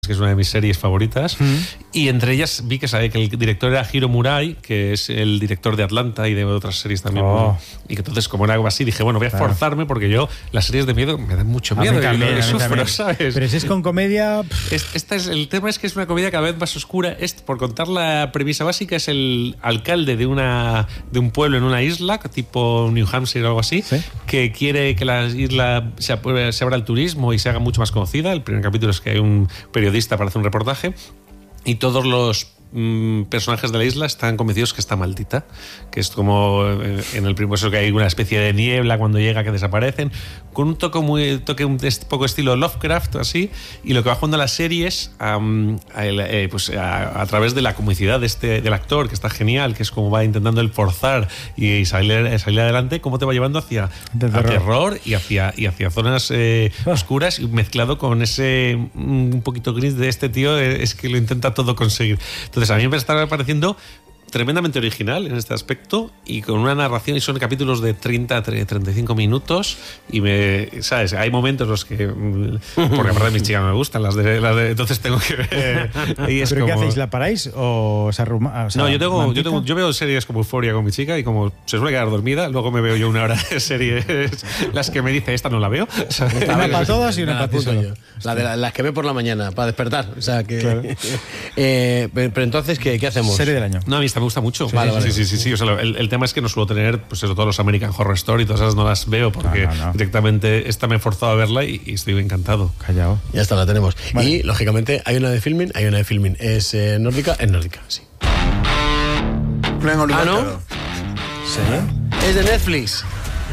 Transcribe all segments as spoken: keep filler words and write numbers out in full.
que es una de mis series favoritas. Mm. Y entre ellas vi que sabía que el director era Hiro Murai, que es el director de Atlanta y de otras series también. Oh. Y que entonces, como era algo así, dije, bueno, voy a claro. forzarme porque yo las series de miedo me dan mucho miedo. A también, y lo a sufro, ¿sabes? Pero si es con comedia... Es, esta es, el tema es que es una comedia cada vez más oscura. Es, por contar la premisa básica, es el alcalde de, una, de un pueblo en una isla, tipo New Hampshire o algo así, ¿sí? Que quiere que la isla se, se abra al turismo y se haga mucho más conocida. El primer capítulo es que hay un periodista para hacer un reportaje y todos los mmm, personajes de la isla están convencidos que está maldita, que es como en el primer eso que hay una especie de niebla cuando llega que desaparecen, con un toque muy toque un poco estilo Lovecraft así, y lo que va jugando la serie es um, a, eh, pues a, a través de la comicidad de este, del actor, que está genial, que es como va intentando el forzar y, y salir, salir adelante, cómo te va llevando hacia a terror y hacia, y hacia zonas eh, oscuras, y mezclado con ese un poquito gris de este tío, es que lo intenta todo conseguir. Entonces a mí me está pareciendo tremendamente original en este aspecto y con una narración, y son capítulos de treinta a treinta y cinco minutos, y me, ¿sabes? Hay momentos en los que, porque aparte de mis chicas no me gustan las de, las de entonces tengo que ver. Y es ¿Pero como, qué hacéis? ¿La paráis o os arruma? O sea, no, yo tengo, yo tengo yo veo series como Euphoria con mi chica, y como se suele quedar dormida, luego me veo yo una hora de series las que me dice esta no la veo. Una para todas y una para ti solo. La de la, las que ve por la mañana para despertar, o sea que claro. eh, pero, pero entonces ¿qué, qué hacemos? Serie del año. No, a mí esta me gusta mucho. Sí, vale, vale. sí, sí, sí, sí. O sea, el, el tema es que no suelo tener, pues eso, todos los American Horror Story, todas esas no las veo porque no, no, no. directamente esta me he forzado a verla y, y estoy encantado. Callao. Ya está, la tenemos. Vale. Y lógicamente hay una de filming, hay una de filming. Es eh, nórdica, es nórdica, sí. Ah, ¿no? Sí. Es de Netflix.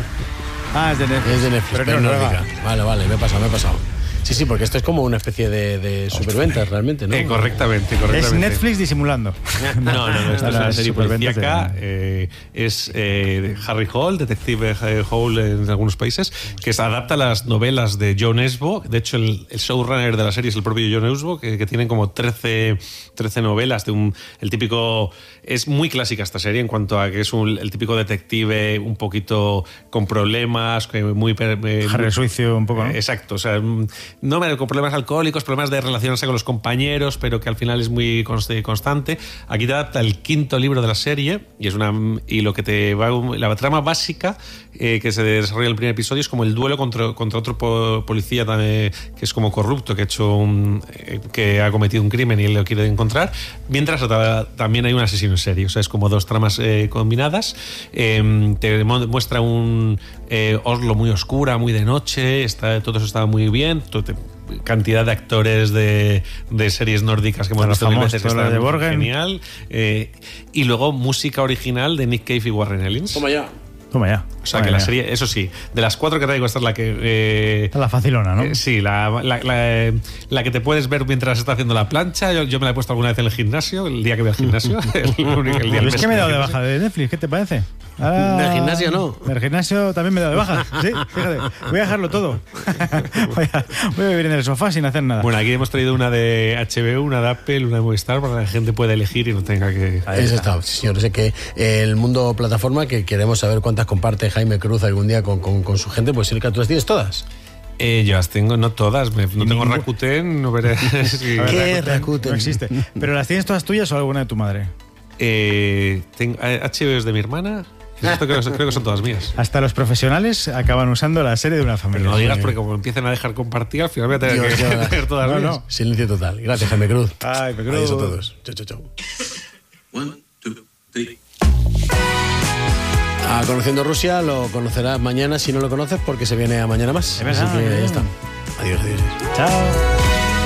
Ah, es de Netflix. Es de Netflix, pero, pero no, nórdica. No, vale, vale, me he pasado, me he pasado. Sí, sí, porque esto es como una especie de, de superventas realmente, ¿no? Eh, correctamente, correctamente. Es Netflix disimulando. No, no, no, esto es una serie policíaca. Eh, es eh, Harry Hole, detective Hole en algunos países, que se adapta a las novelas de John Esbo. De hecho, el, el showrunner de la serie es el propio John Esbo, que, que tienen como trece, trece novelas de un... El típico... Es muy clásica esta serie en cuanto a que es un, el típico detective un poquito con problemas, muy... Eh, Harry Suicio un poco, ¿no? Exacto, o sea... No, con problemas alcohólicos, problemas de relacionarse con los compañeros, pero que al final es muy constante. Aquí te adapta el quinto libro de la serie y es una y lo que te va la trama básica eh, que se desarrolla en el primer episodio es como el duelo contra, contra otro po, policía también, que es como corrupto, que ha hecho un, eh, que ha cometido un crimen y él lo quiere encontrar, mientras también hay un asesino en serie. O sea, es como dos tramas eh, combinadas. Eh, te muestra un eh, Oslo muy oscura, muy de noche, está, todo eso está muy bien. Todo, cantidad de actores de, de series nórdicas que hemos visto mil veces, que está de Borgen. Genial, eh, y luego música original de Nick Cave y Warren Ellis. Toma ya. Toma ya. O sea, Toma que ya. la serie, eso sí, de las cuatro que traigo, esta es la que... Eh, la facilona, ¿no? Eh, sí, la, la, la, la que te puedes ver mientras estás haciendo la plancha. Yo, yo me la he puesto alguna vez en el gimnasio, el día que voy al gimnasio. el, único, el día Pero es que me he dado de baja de Netflix, ¿qué te parece? Ahora... Del gimnasio no. Del gimnasio también me he dado de baja, sí, fíjate. Voy a dejarlo todo. voy, a, voy a vivir en el sofá sin hacer nada. Bueno, aquí hemos traído una de H B O, una de Apple, una de Movistar, para que la gente pueda elegir y no tenga que... Eso está, sí, señor. Sé que el mundo plataforma, que queremos saber cuántas comparte Jaime Cruz algún día con, con, con su gente, pues Silka, ¿tú las tienes todas? Eh, yo las tengo, no todas. Me, no tengo Rakuten, no veré. Sí. ¿Qué Rakuten? Rakuten? No existe. ¿Pero las tienes todas tuyas o alguna de tu madre? Eh, tengo, H B O es de mi hermana. Esto creo, creo que son todas mías. Hasta los profesionales acaban usando la serie de una familia. Pero no digas, porque como empiecen a dejar compartir, al final voy a tener Dios, que tener todas no, mías. No. Silencio total. Gracias, Jaime Cruz. Ay, me Cruz. Adiós a todos. Chau, chau, chau. One, two, three. A Conociendo Rusia lo conocerás mañana si no lo conoces, porque se viene a Mañana Más. Es verdad, Así que ya está. Adiós, adiós. Chao.